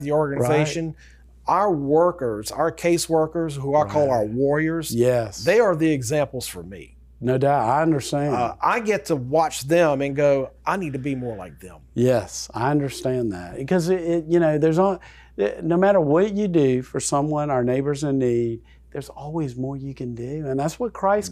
the organization, our workers, our caseworkers, who I call our warriors, Yes. they are the examples for me. No doubt. I understand. I get to watch them and go, I need to be more like them. Yes, I understand that. Because, no matter what you do for someone, our neighbors in need, there's always more you can do. And that's what Christ